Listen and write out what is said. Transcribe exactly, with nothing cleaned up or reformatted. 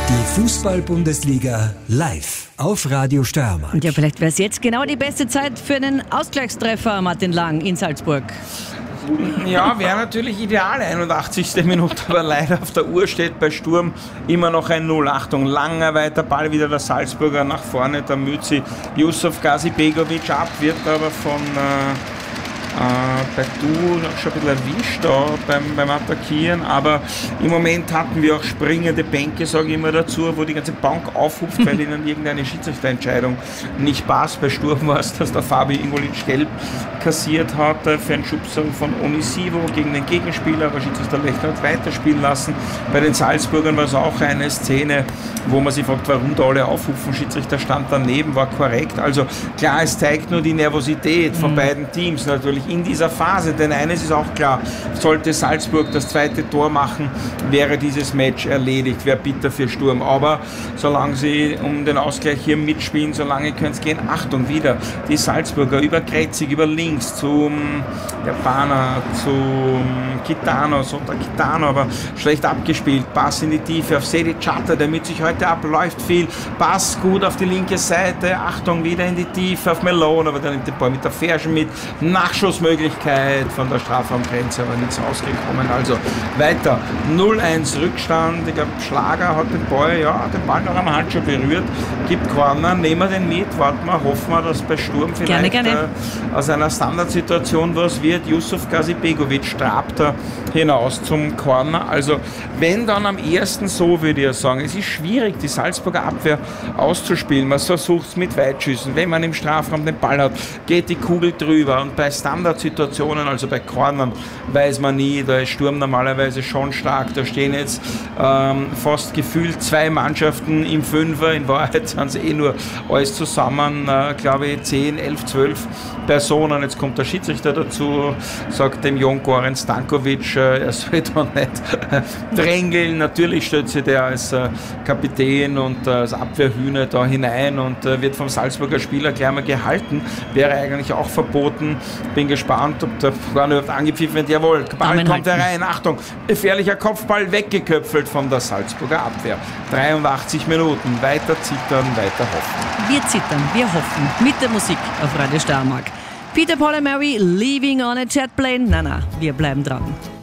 Die Fußball-Bundesliga live auf Radio Steiermark. Und ja, vielleicht wäre es jetzt genau die beste Zeit für einen Ausgleichstreffer, Martin Lang, in Salzburg. Ja, wäre natürlich ideal, einundachtzigste Minute, aber leider auf der Uhr steht bei Sturm immer noch ein Null. Achtung, langer weiter Ball, wieder der Salzburger nach vorne, da müht sie Yusuf Gazibegovic ab, wird aber von äh, äh, Baidu noch schon ein bisschen erwischt da beim, beim Attackieren, aber im Moment hatten wir auch springende Bänke, sage ich immer dazu, wo die ganze Bank aufhupft, weil ihnen irgendeine Schiedsrichterentscheidung nicht passt. Bei Sturm war es, dass der Fabi Ingolic gelb kassiert hat für einen Schubser von Onisivo gegen den Gegenspieler, aber Schiedsrichter Lechner hat weiterspielen lassen. Bei den Salzburgern war es auch eine Szene, wo man sich fragt, warum da alle aufhupfen. Schiedsrichter stand daneben, war korrekt. Also klar, es zeigt nur die Nervosität von mhm. beiden Teams natürlich in dieser Phase, denn eines ist auch klar, sollte Salzburg das zweite Tor machen, wäre dieses Match erledigt, wäre bitter für Sturm. Aber solange sie um den Ausgleich hier mitspielen, solange können es gehen. Achtung, wieder die Salzburger über Kretzig, über links zum Japaner, zum Kitano, Sonntag Kitano, aber schlecht abgespielt. Pass in die Tiefe auf Sedi Chata, der mit sich heute abläuft viel. Pass gut auf die linke Seite. Achtung, wieder in die Tiefe auf Melon, aber der nimmt den Ball mit der Fersen mit. Nachschussmöglichkeit von der Strafraumgrenze, aber nichts rausgekommen. Also weiter. null eins Rückstand. Ich glaube, Schlager hat den Ball, ja, den Ball noch am Handschuh berührt. Gibt Corner, nehmen wir den mit, warten wir, hoffen wir, dass bei Sturm vielleicht gerne, gerne. Äh, aus einer Standardsituation was wird. Yusuf Gazibegovic trabt da hinaus zum Corner. Also wenn dann am ersten so, würde ich sagen, es ist schwierig, die Salzburger Abwehr auszuspielen. Man versucht es mit Weitschüssen. Wenn man im Strafraum den Ball hat, geht die Kugel drüber. Und bei Standardsituationen, also bei Cornern, weiß man nie, da ist Sturm normalerweise schon stark. Da stehen jetzt ähm, fast gefühlt zwei Mannschaften im Fünfer. In Wahrheit sind es eh nur alles zusammen, äh, glaube ich, zehn, elf, zwölf Personen. Jetzt kommt der Schiedsrichter dazu, sagt dem Jon Goran Stankovic, äh, er soll da nicht äh, drängeln. Natürlich stellt sich der als äh, Kapitän und äh, als Abwehrhühner da hinein und äh, wird vom Salzburger Spieler gleich mal gehalten. Wäre eigentlich auch verboten. Bin gespannt, ob der gar nicht angepfiffen wird. Jawohl, Ball kommt herein. Achtung, gefährlicher Kopfball weggeköpfelt von der Salzburger Abwehr. dreiundachtzig Minuten. Weiter zittern, weiter hoffen. Wir zittern, wir hoffen. Mit der Musik auf Radio Steiermark. Peter, Paul and Mary, Leaving on a Jet Plane. Na, na, wir bleiben dran.